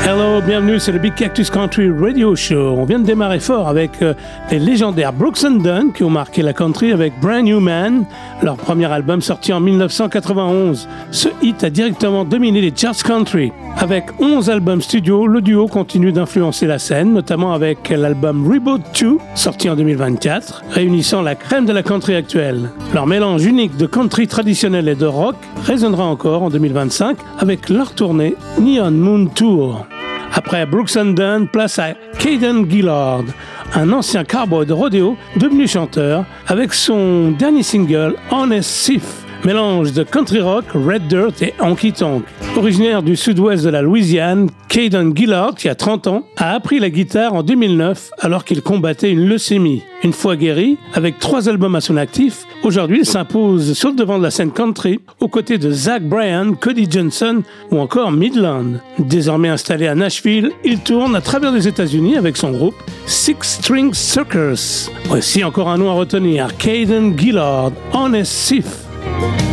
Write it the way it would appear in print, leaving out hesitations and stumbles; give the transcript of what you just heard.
Hello, bienvenue, c'est le Big Cactus Country Radio Show. On vient de démarrer fort avec les légendaires Brooks and Dunn qui ont marqué la country avec Brand New Man, leur premier album sorti en 1991. Ce hit a directement dominé les charts country. Avec 11 albums studio, le duo continue d'influencer la scène, notamment avec l'album Reboot 2, sorti en 2024, réunissant la crème de la country actuelle. Leur mélange unique de country traditionnel et de rock résonnera encore en 2025 avec leur tournée Neon Moon Tour. Après Brooks and Dunn, place à Caden Gillard, un ancien cowboy de rodéo devenu chanteur, avec son dernier single Honest Thief, mélange de country rock, red dirt et honky tonk. Originaire du sud-ouest de la Louisiane, Caden Gillard, qui a 30 ans, a appris la guitare en 2009 alors qu'il combattait une leucémie. Une fois guéri, avec 3 albums à son actif, aujourd'hui il s'impose sur le devant de la scène country aux côtés de Zach Bryan, Cody Johnson ou encore Midland. Désormais installé à Nashville, il tourne à travers les États-Unis avec son groupe Six String Circus. Voici encore un nom à retenir, Caden Gillard, Honest Thief.